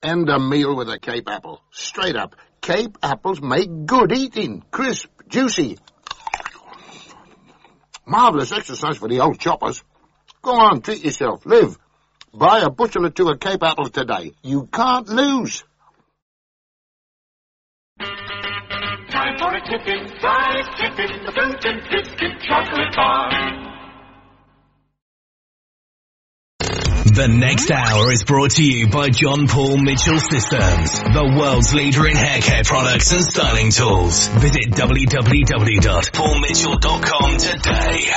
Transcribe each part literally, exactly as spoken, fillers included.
End a meal with a Cape apple. Straight up. Cape apples make good eating. Crisp, juicy. Marvellous exercise for the old choppers. Go on, treat yourself. Live. Buy a bushel or two of Cape apples today. You can't lose. Time for a tipping, five tipping, the fruit and biscuit chocolate bar. The next hour is brought to you by John Paul Mitchell Systems, the world's leader in hair care products and styling tools. Visit w w w dot paul mitchell dot com today.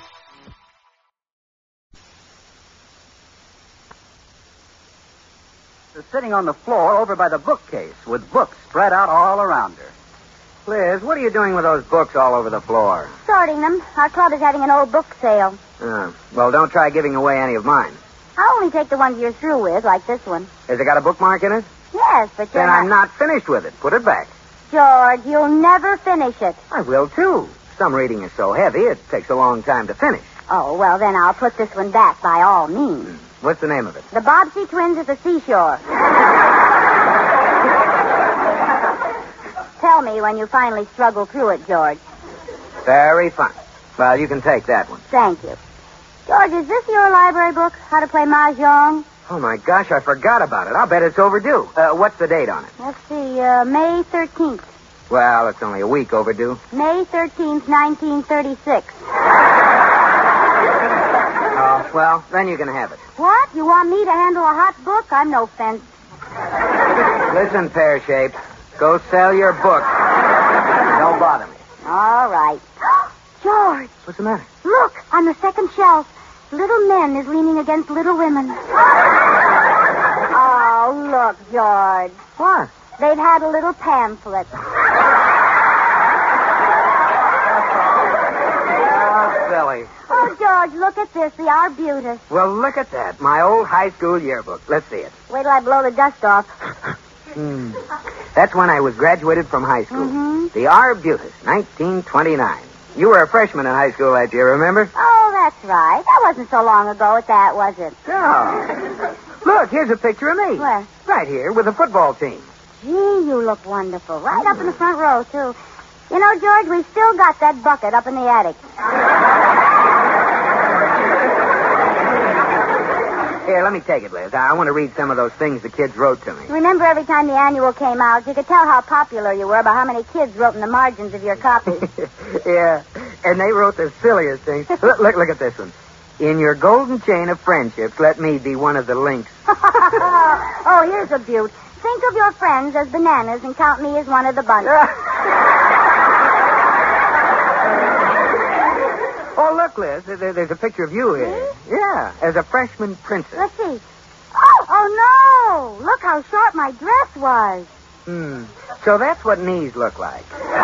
She's sitting on the floor over by the bookcase with books spread out all around her. Liz, what are you doing with those books all over the floor? Sorting them. Our club is having an old book sale. Uh, well, don't try giving away any of mine. I'll only take the ones you're through with, like this one. Has it got a bookmark in it? Yes, but you're Then not... I'm not finished with it. Put it back. George, you'll never finish it. I will, too. Some reading is so heavy, it takes a long time to finish. Oh, well, then I'll put this one back by all means. What's the name of it? The Bobbsey Twins at the Seashore. Tell me when you finally struggle through it, George. Very fun. Well, you can take that one. Thank you. George, is this your library book, How to Play Mahjong? Oh, my gosh, I forgot about it. I'll bet it's overdue. Uh, what's the date on it? Let's see, uh, May thirteenth. Well, it's only a week overdue. May thirteenth, nineteen thirty-six. Oh, well, then you can have it. What? You want me to handle a hot book? I'm no fence. Listen, pear-shaped. Go sell your book. Don't bother me. All right. George. What's the matter? Look, on the second shelf. Little Men is leaning against Little Women. Oh, look, George. What? They've had a little pamphlet. Oh, silly. Oh, George, look at this, the Arbutus. Well, look at that. My old high school yearbook. Let's see it. Wait till I blow the dust off. Hmm. That's when I was graduated from high school. Mm-hmm. The Arbutus, nineteen twenty-nine. You were a freshman in high school that year, remember? Oh, that's right. That wasn't so long ago at that, was it? No. Look, here's a picture of me. Where? Right here with the football team. Gee, you look wonderful. Right up in the front row, too. You know, George, we still got that bucket up in the attic. Here, let me take it, Liz. I want to read some of those things the kids wrote to me. Remember every time the annual came out, you could tell how popular you were by how many kids wrote in the margins of your copy. Yeah, and they wrote the silliest things. Look, look, look at this one. In your golden chain of friendships, let me be one of the links. Oh, here's a beaut. Think of your friends as bananas and count me as one of the bunch. Oh, look, Liz, there, there's a picture of you here. Me? Yeah, as a freshman princess. Let's see. Oh, oh, no. Look how short my dress was. Hmm. So that's what knees look like.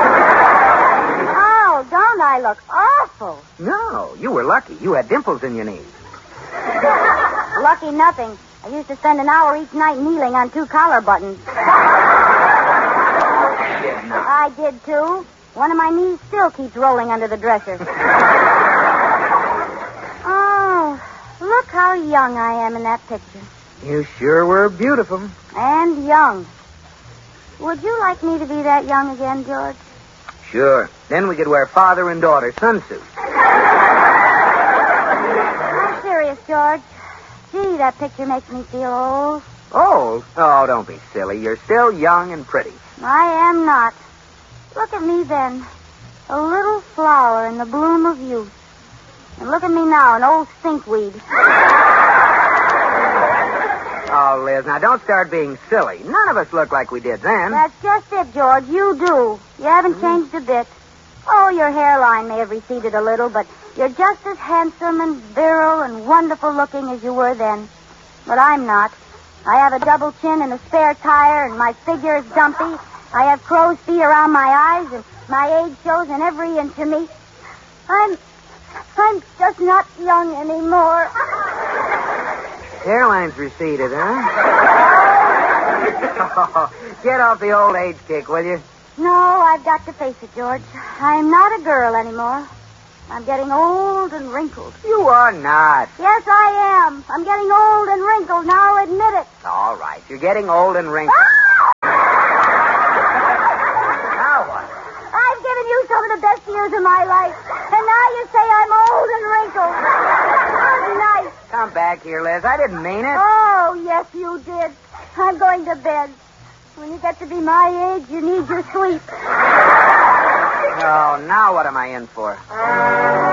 Oh, don't I look awful? No, you were lucky. You had dimples in your knees. Lucky nothing. I used to spend an hour each night kneeling on two collar buttons. I did, too. One of my knees still keeps rolling under the dresser. Oh, look how young I am in that picture. You sure were beautiful. And young. Would you like me to be that young again, George? Sure. Then we could wear father and daughter sunsuits. I'm serious, George. Gee, that picture makes me feel old. Old? Oh, don't be silly. You're still young and pretty. I am not. Look at me then. A little flower in the bloom of youth. And look at me now, an old stinkweed. Oh, Liz, now don't start being silly. None of us look like we did then. That's just it, George. You do. You haven't changed a bit. Oh, your hairline may have receded a little, but you're just as handsome and virile and wonderful looking as you were then. But I'm not. I have a double chin and a spare tire, and my figure is dumpy. I have crow's feet around my eyes, and my age shows in every inch of me. I'm... I'm just not young anymore. Hairline's receded, huh? Oh, get off the old age kick, will you? No, I've got to face it, George. I'm not a girl anymore. I'm getting old and wrinkled. You are not. Yes, I am. I'm getting old and wrinkled. Now admit it. All right. You're getting old and wrinkled. Now what? I've given you some of the best years of my life, and now you say I'm old and wrinkled. Good night. Come back here, Liz. I didn't mean it. Oh, yes, you did. I'm going to bed. When you get to be my age, you need your sleep. Oh, now what am I in for?